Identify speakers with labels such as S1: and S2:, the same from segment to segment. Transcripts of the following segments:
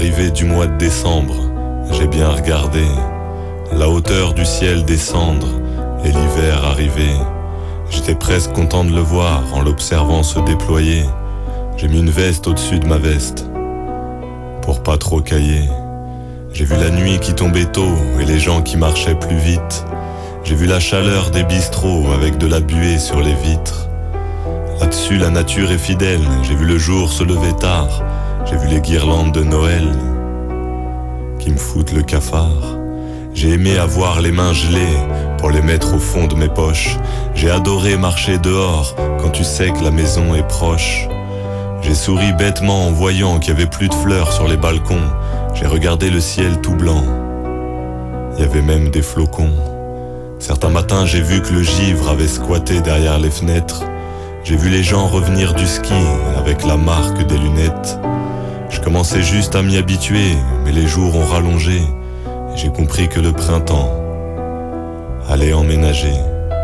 S1: l'arrivée du mois de décembre, j'ai bien regardé la hauteur du ciel descendre et l'hiver arriver. J'étais presque content de le voir en l'observant se déployer. J'ai mis une veste au-dessus de ma veste pour pas trop cailler. J'ai vu la nuit qui tombait tôt et les gens qui marchaient plus vite. J'ai vu la chaleur des bistrots avec de la buée sur les vitres. Là-dessus la nature est fidèle, j'ai vu le jour se lever tard. J'ai vu les guirlandes de Noël qui me foutent le cafard. J'ai aimé avoir les mains gelées pour les mettre au fond de mes poches. J'ai adoré marcher dehors quand tu sais que la maison est proche. J'ai souri bêtement en voyant qu'il y avait plus de fleurs sur les balcons. J'ai regardé le ciel tout blanc, il y avait même des flocons. Certains matins j'ai vu que le givre avait squatté derrière les fenêtres. J'ai vu les gens revenir du ski avec la marque des lunettes. Je commençais juste à m'y habituer, mais les jours ont rallongé. Et j'ai compris que le printemps allait emménager.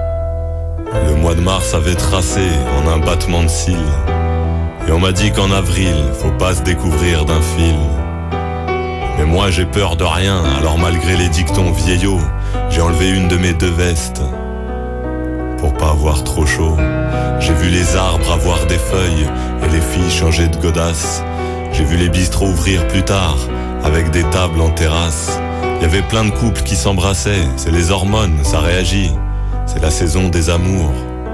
S1: Le mois de mars avait tracé en un battement de cils. Et on m'a dit qu'en avril, faut pas se découvrir d'un fil. Mais moi j'ai peur de rien, alors malgré les dictons vieillots, j'ai enlevé une de mes deux vestes pour pas avoir trop chaud. J'ai vu les arbres avoir des feuilles et les filles changer de godasse. J'ai vu les bistrots ouvrir plus tard avec des tables en terrasse. Il y avait plein de couples qui s'embrassaient, c'est les hormones, ça réagit. C'est la saison des amours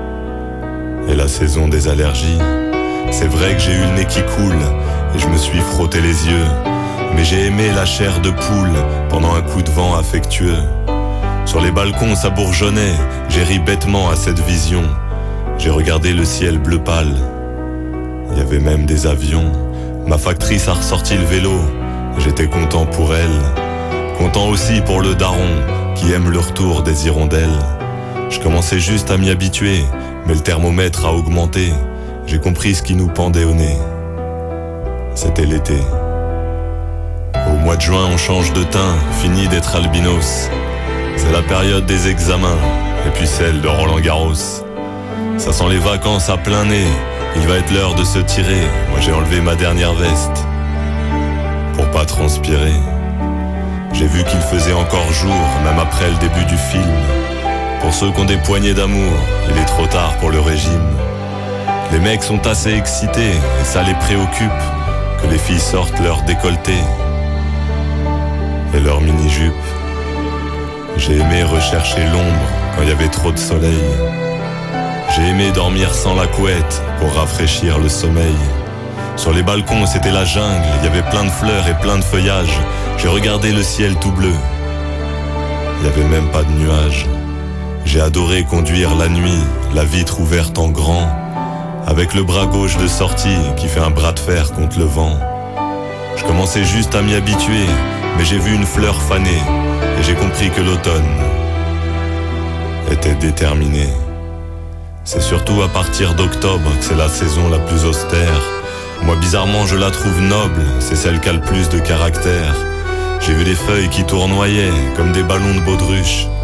S1: et la saison des allergies. C'est vrai que j'ai eu le nez qui coule et je me suis frotté les yeux. Mais j'ai aimé la chair de poule pendant un coup de vent affectueux. Sur les balcons ça bourgeonnait, j'ai ri bêtement à cette vision. J'ai regardé le ciel bleu pâle, il y avait même des avions. Ma factrice a ressorti le vélo, j'étais content pour elle. Content aussi pour le daron qui aime le retour des hirondelles. Je commençais juste à m'y habituer, mais le thermomètre a augmenté. J'ai compris ce qui nous pendait au nez, c'était l'été. Au mois de juin on change de teint, fini d'être albinos. C'est la période des examens, et puis celle de Roland Garros. Ça sent les vacances à plein nez, il va être l'heure de se tirer. Moi j'ai enlevé ma dernière veste pour pas transpirer. J'ai vu qu'il faisait encore jour, même après le début du film. Pour ceux qui ont des poignées d'amour, il est trop tard pour le régime. Les mecs sont assez excités, et ça les préoccupe que les filles sortent leur décolleté et leur mini-jupe. J'ai aimé rechercher l'ombre quand il y avait trop de soleil. J'ai aimé dormir sans la couette pour rafraîchir le sommeil. Sur les balcons c'était la jungle, il y avait plein de fleurs et plein de feuillages. J'ai regardé le ciel tout bleu, il y avait même pas de nuages. J'ai adoré conduire la nuit, la vitre ouverte en grand, avec le bras gauche de sortie qui fait un bras de fer contre le vent. Je commençais juste à m'y habituer, mais j'ai vu une fleur fanée et j'ai compris que l'automne était déterminé. C'est surtout à partir d'octobre que c'est la saison la plus austère. Moi bizarrement je la trouve noble, c'est celle qui a le plus de caractère. J'ai vu les feuilles qui tournoyaient comme des ballons de baudruche